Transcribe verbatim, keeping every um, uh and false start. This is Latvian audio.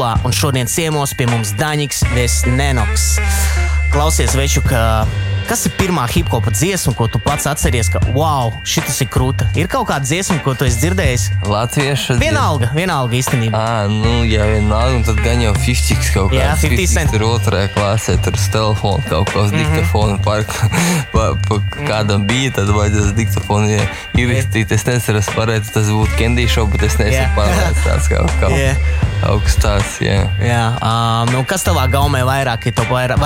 Un šodien ciemos pie mums Daņiks Vesnenoks. Klausies, Večuk, kas ir pirmā hip-hopa dziesma, ko tu pats atceries, ka wow, šitas ir krūta? Ir kaut kāda dziesma, ko tu esi dzirdējis? Latviešu. Vienalga, vienalga īstenībā. Ā, nu, ja vienalga, tad gan jau fifties kaut kāds. Jā, fifty Cent. Tur otrajā klasē, tur uz telefonu kaut kā uz mm-hmm. diktafonu par, pa, pa kādam bija, tad vajadzēs diktafonu ja, ierakstīt. Es neceru, pareizi tas būtu Candy Show, bet es neesmu yeah. pārliecināts kaut kā. Yeah. Augstās, jā. Jā, um, nu kas tavā gaumē vairāk ir top vairāk?